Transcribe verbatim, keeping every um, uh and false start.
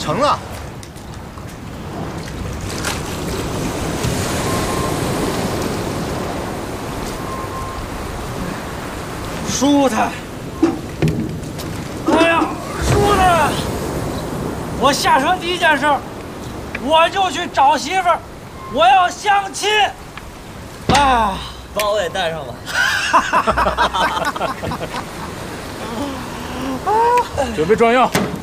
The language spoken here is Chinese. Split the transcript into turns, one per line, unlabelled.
成了。
舒坦。哎呀，舒坦！我下车第一件事，我就去找媳妇儿，我要相亲。啊，
把我也带上吧。
准备装药。